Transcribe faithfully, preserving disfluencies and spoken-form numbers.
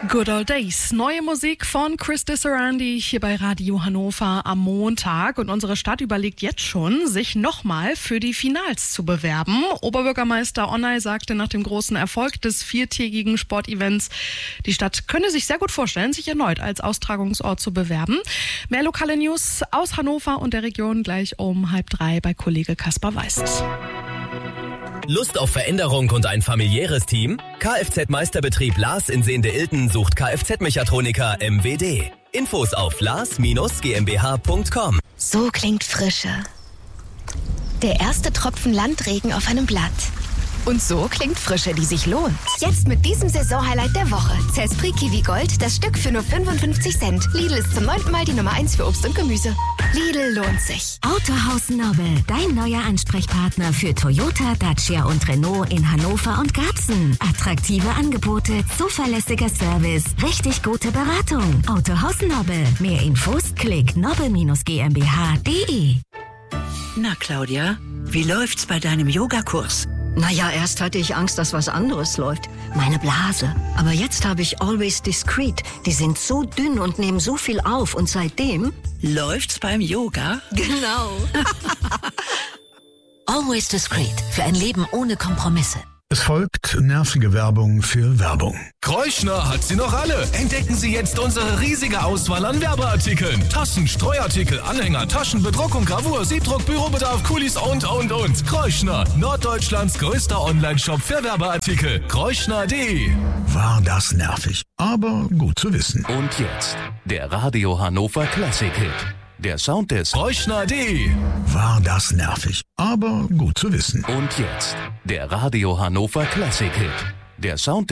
Good Old Days. Neue Musik von Chris Disarandi hier bei Radio Hannover am Montag. Und unsere Stadt überlegt jetzt schon, sich nochmal für die Finals zu bewerben. Oberbürgermeister Onay sagte nach dem großen Erfolg des viertägigen Sportevents, die Stadt könne sich sehr gut vorstellen, sich erneut als Austragungsort zu bewerben. Mehr lokale News aus Hannover und der Region gleich um halb drei bei Kollege Kaspar Weist. Lust auf Veränderung und ein familiäres Team? Kfz-Meisterbetrieb Lars in Sehnde-Ilten sucht Kfz-Mechatroniker M W D. Infos auf lars Bindestrich g m b h punkt com. So klingt Frische. Der erste Tropfen Landregen auf einem Blatt. Und so klingt Frische, die sich lohnt. Jetzt mit diesem Saisonhighlight der Woche. Zespri Kiwi Gold, das Stück für nur fünfundfünfzig Cent. Lidl ist zum neunten Mal die Nummer eins für Obst und Gemüse. Lidl lohnt sich. Autohaus Nobel, dein neuer Ansprechpartner für Toyota, Dacia und Renault in Hannover und Garbsen. Attraktive Angebote, zuverlässiger Service, richtig gute Beratung. Autohaus Nobel. Mehr Infos, klick nobel Bindestrich g m b h punkt d e. Na, Claudia, wie läuft's bei deinem Yogakurs? Naja, erst hatte ich Angst, dass was anderes läuft. Meine Blase. Aber jetzt habe ich Always Discreet. Die sind so dünn und nehmen so viel auf. Und seitdem... Läuft's beim Yoga? Genau. Always Discreet. Für ein Leben ohne Kompromisse. Es folgt nervige Werbung für Werbung. Kreuschner hat sie noch alle. Entdecken Sie jetzt unsere riesige Auswahl an Werbeartikeln. Tassen, Streuartikel, Anhänger, Taschen, Bedruckung, Gravur, Siebdruck, Bürobedarf, Kulis und, und, und. Kreuschner, Norddeutschlands größter Online-Shop für Werbeartikel. Kreuschner punkt de. War das nervig, aber gut zu wissen. Und jetzt der Radio Hannover Classic Hit. Der Sound des Kreuschner punkt de. War das nervig, aber gut zu wissen. Und jetzt der Radio Hannover Classic Hit. Der Sound